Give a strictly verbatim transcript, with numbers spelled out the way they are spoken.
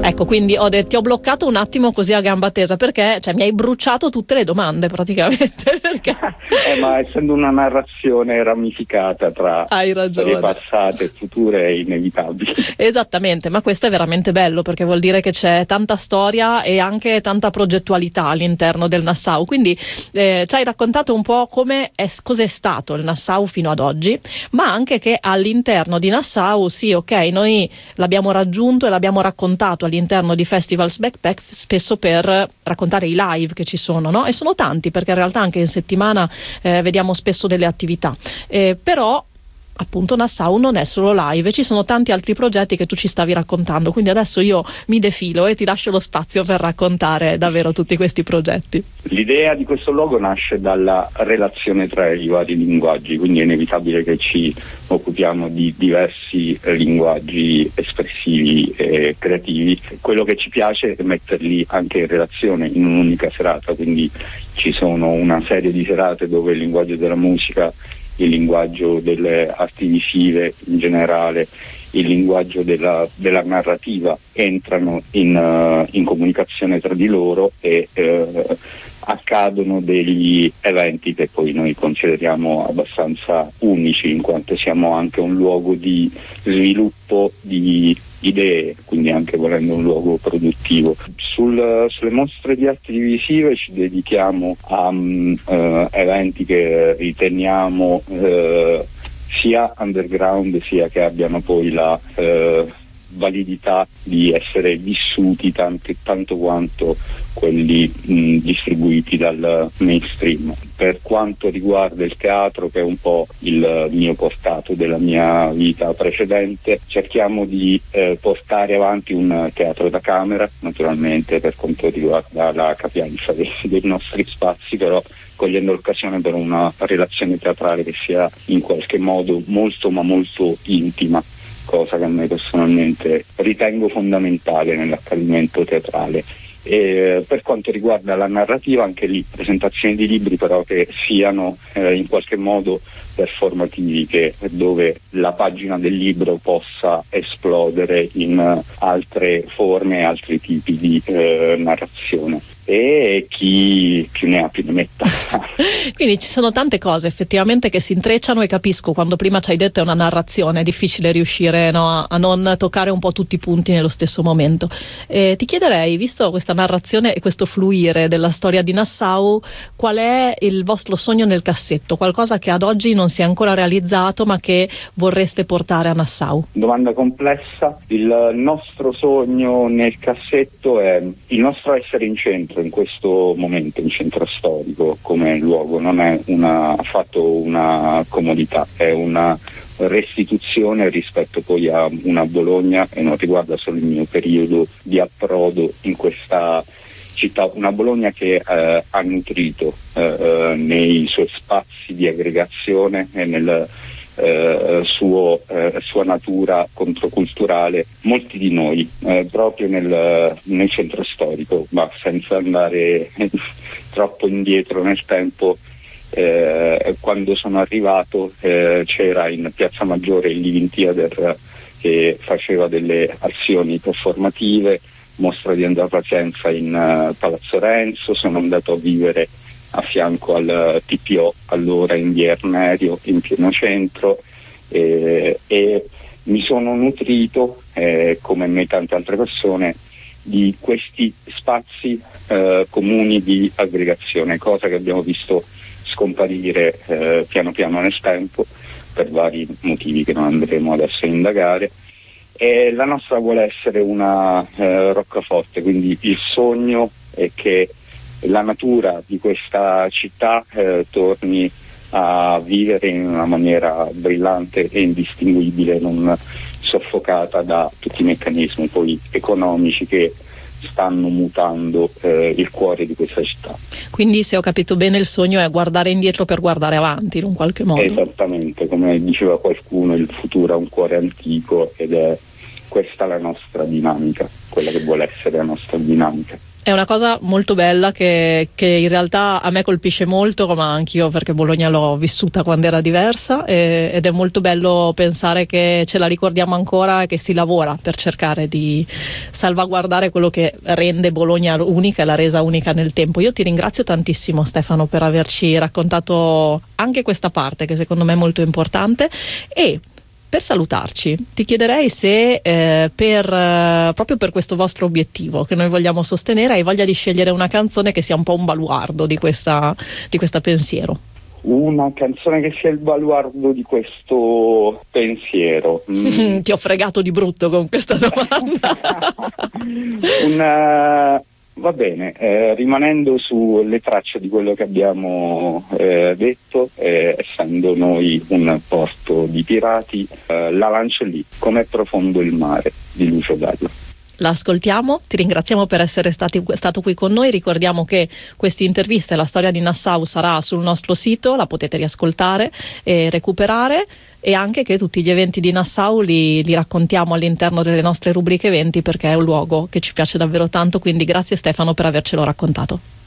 Ecco, quindi ho detto, ti ho bloccato un attimo così a gamba tesa, perché cioè, mi hai bruciato tutte le domande praticamente. Perché... eh, ma essendo una narrazione ramificata tra Hai ragione. le passate e future è inevitabile. Esattamente, ma questo è veramente bello perché vuol dire che c'è tanta storia e anche tanta progettualità all'interno del Nassau. Quindi eh, ci hai raccontato un po' come è, cos'è stato il Nassau fino ad oggi, ma anche che all'interno di Nassau, sì, ok, noi l'abbiamo raggiunto e l'abbiamo raccontato all'interno di Festivals Backpack spesso per raccontare i live che ci sono, no? E sono tanti, perché in realtà anche in settimana eh, vediamo spesso delle attività, eh, però appunto Nassau non è solo live, ci sono tanti altri progetti che tu ci stavi raccontando, quindi adesso io mi defilo e ti lascio lo spazio per raccontare davvero tutti questi progetti. L'idea di questo logo nasce dalla relazione tra i vari linguaggi, quindi è inevitabile che ci occupiamo di diversi linguaggi espressivi e creativi. Quello che ci piace è metterli anche in relazione in un'unica serata, quindi ci sono una serie di serate dove il linguaggio della musica, il linguaggio delle arti visive in generale, il linguaggio della, della narrativa entrano in, uh, in comunicazione tra di loro e uh, accadono degli eventi che poi noi consideriamo abbastanza unici, in quanto siamo anche un luogo di sviluppo di idee, quindi anche volendo un luogo produttivo. Sul, sulle mostre di arti visive ci dedichiamo a um, uh, eventi che riteniamo uh, sia underground sia che abbiano poi la uh, validità di essere vissuti tanto, tanto quanto quelli mh, distribuiti dal mainstream. Per quanto riguarda il teatro, che è un po' il mio portato della mia vita precedente, cerchiamo di eh, portare avanti un teatro da camera, naturalmente per quanto riguarda la capienza dei, dei nostri spazi, però cogliendo l'occasione per una relazione teatrale che sia in qualche modo molto ma molto intima, cosa che a me personalmente ritengo fondamentale nell'accadimento teatrale. E per quanto riguarda la narrativa, anche lì presentazioni di libri però che siano eh, in qualche modo performativi, che dove la pagina del libro possa esplodere in altre forme, altri tipi di eh, narrazione. E chi più ne ha più ne metta. Quindi ci sono tante cose effettivamente che si intrecciano, e capisco, quando prima ci hai detto è una narrazione, è difficile riuscire, no, a, a non toccare un po' tutti i punti nello stesso momento. Eh, ti chiederei, visto questa narrazione e questo fluire della storia di Nassau, qual è il vostro sogno nel cassetto? Qualcosa che ad oggi non si è ancora realizzato ma che vorreste portare a Nassau? Domanda complessa. Il nostro sogno nel cassetto è il nostro essere in centro in questo momento, in centro storico come luogo. Non è una, affatto una comodità, è una restituzione rispetto poi a una Bologna, e non riguarda solo il mio periodo di approdo in questa città, una Bologna che eh, ha nutrito eh, nei suoi spazi di aggregazione e nel Eh, suo, eh, sua natura controculturale molti di noi, eh, proprio nel, nel centro storico, ma senza andare troppo indietro nel tempo. Eh, quando sono arrivato eh, c'era in Piazza Maggiore il Living Theater che faceva delle azioni performative, mostra di Andrea Pazienza in uh, Palazzo Renzo, sono andato a vivere a fianco al T P O, allora in via Ernerio, in pieno centro, eh, e mi sono nutrito, eh, come me tante altre persone, di questi spazi eh, comuni di aggregazione, cosa che abbiamo visto scomparire eh, piano piano nel tempo per vari motivi che non andremo adesso a indagare. E la nostra vuole essere una eh, roccaforte, quindi il sogno è che la natura di questa città eh, torni a vivere in una maniera brillante e indistinguibile, non soffocata da tutti i meccanismi poi economici che stanno mutando eh, il cuore di questa città. Quindi, se ho capito bene, il sogno è guardare indietro per guardare avanti in un qualche modo. Esattamente, come diceva qualcuno, il futuro ha un cuore antico ed è questa è la nostra dinamica, quella che vuole essere la nostra dinamica. È una cosa molto bella che, che in realtà a me colpisce molto, ma anch'io, perché Bologna l'ho vissuta quando era diversa, e, ed è molto bello pensare che ce la ricordiamo ancora e che si lavora per cercare di salvaguardare quello che rende Bologna unica e l'ha resa unica nel tempo. Io ti ringrazio tantissimo, Stefano, per averci raccontato anche questa parte che secondo me è molto importante. E per salutarci ti chiederei se eh, per, eh, proprio per questo vostro obiettivo che noi vogliamo sostenere, hai voglia di scegliere una canzone che sia un po' un baluardo di questa, di questo pensiero. Una canzone che sia il baluardo di questo pensiero. Mm. Ti ho fregato di brutto con questa domanda. Una... Va bene, eh, rimanendo sulle tracce di quello che abbiamo eh, detto, eh, essendo noi un porto di pirati, eh, la lancio lì, Com'è profondo il mare, di Lucio Dalla. La ascoltiamo, ti ringraziamo per essere stati, stato qui con noi. Ricordiamo che questa intervista e la storia di Nassau sarà sul nostro sito, la potete riascoltare e recuperare, e anche che tutti gli eventi di Nassau li, li raccontiamo all'interno delle nostre rubriche eventi, perché è un luogo che ci piace davvero tanto. Quindi grazie Stefano per avercelo raccontato.